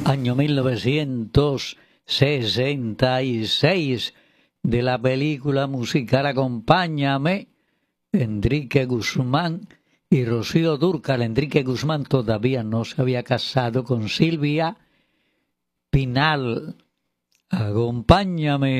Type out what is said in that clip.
año 1966, de la película musical Acompáñame, Enrique Guzmán y Rocío Dúrcal. Enrique Guzmán todavía no se había casado con Silvia Pinal. Acompáñame.